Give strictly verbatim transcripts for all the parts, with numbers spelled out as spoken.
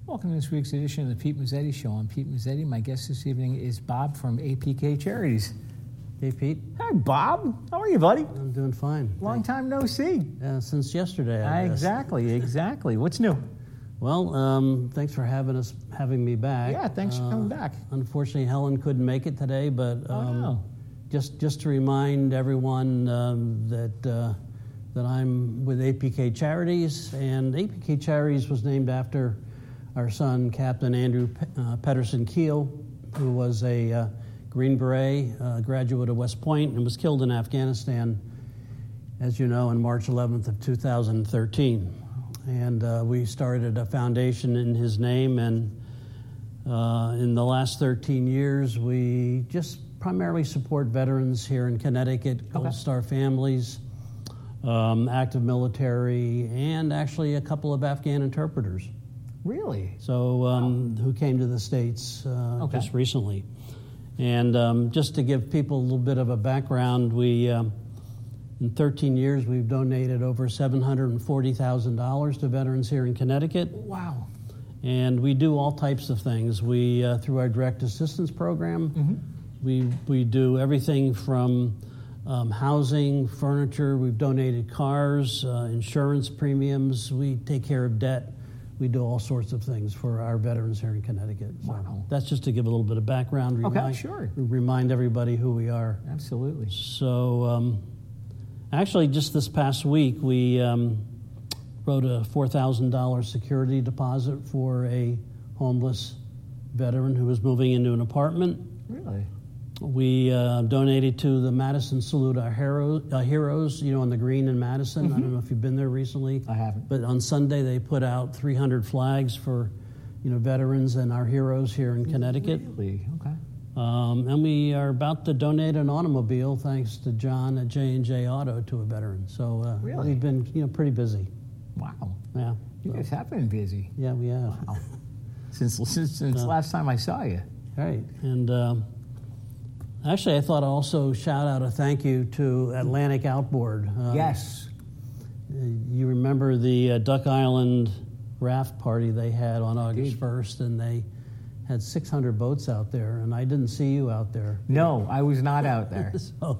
Welcome to this week's edition of the Pete Mazzetti Show. I'm Pete Mazzetti. My guest this evening is Bob from A P K Charities. Hey, Pete. Hi, Bob. How are you, buddy? I'm doing fine. Long Thanks. time no see. Uh, since yesterday, I guess. Exactly, exactly. What's new? Well, um, thanks for having us, having me back. Yeah, thanks for Uh, coming back. Unfortunately, Helen couldn't make it today, but Oh, um, no. just just to remind everyone um, that uh, that I'm with A P K Charities, and A P K Charities was named after our son, Captain Andrew uh, Pedersen Keel, who was a uh, Green Beret, uh, graduate of West Point, and was killed in Afghanistan, as you know, on March eleventh of two thousand thirteen. And uh, we started a foundation in his name, and uh, in the last thirteen years, we just primarily support veterans here in Connecticut, Gold Okay. Star families, um, active military, and actually a couple of Afghan interpreters. Really? So um, who came to the States uh, Okay. just recently. And um, just to give people a little bit of a background, we um, in thirteen years we've donated over seven hundred forty thousand dollars to veterans here in Connecticut. Wow. And we do all types of things. We uh, through our direct assistance program, Mm-hmm. we we do everything from um, housing, furniture. We've donated cars, uh, insurance premiums. We take care of debt. We do all sorts of things for our veterans here in Connecticut. So Wow. that's just to give a little bit of background. Okay, Remind, sure. Remind everybody who we are. Absolutely. So um, actually, just this past week, we um, wrote a four thousand dollars security deposit for a homeless veteran who was moving into an apartment. Really? We uh, donated to the Madison Salute Our Hero, uh, Heroes, you know, on the green in Madison. Mm-hmm. I don't know if you've been there recently. I haven't. But on Sunday, they put out three hundred flags for, you know, veterans and our heroes here in Connecticut. Really? Okay. Um, and we are about to donate an automobile, thanks to John at J and J Auto, to a veteran. So uh, Really? we've been, you know, pretty busy. Wow. Yeah. You So, guys have been busy. yeah, we have. Wow. Since since, since Yeah. last time I saw you. Right. And um, actually, I thought I'd also shout out a thank you to Atlantic Outboard. Um, Yes. You remember the uh, Duck Island raft party they had on August Indeed. first, and they had six hundred boats out there, and I didn't see you out there. No, I was not out there. So,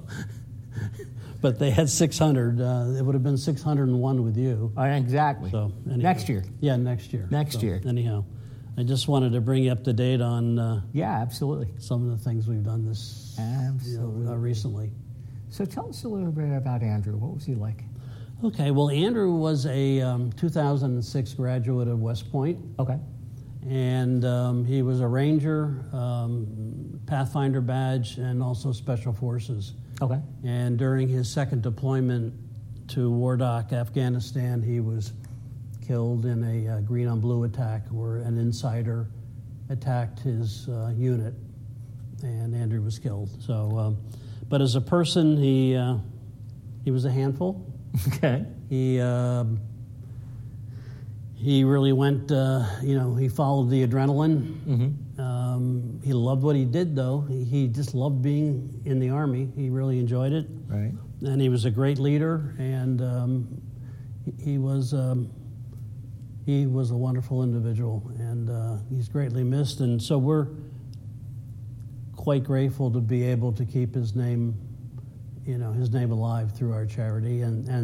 but they had six hundred. Uh, it would have been six hundred one with you. Uh, exactly. So anyhow. Next year. Yeah, next year. Next So, year. Anyhow, I just wanted to bring you up to date on uh, Yeah, absolutely. some of the things we've done this you know, Absolutely. uh, recently. So tell us a little bit about Andrew. What was he like? Okay, well, Andrew was a um, two thousand six graduate of West Point, Okay. and um, he was a Ranger, um, Pathfinder badge, and also Special Forces. Okay. And during his second deployment to Wardak, Afghanistan, he was killed in a uh, green on blue attack where an insider attacked his uh, unit, and Andrew was killed. So, um, but as a person, he uh, he was a handful. Okay. He um, he really went. Uh, you know, he followed the adrenaline. Mm-hmm. Um, he loved what he did, though. He, he just loved being in the Army. He really enjoyed it. Right. And he was a great leader, and um, he, he was um, he was a wonderful individual, and uh, he's greatly missed. And so we're quite grateful to be able to keep his name, you know, his name alive through our charity, and and.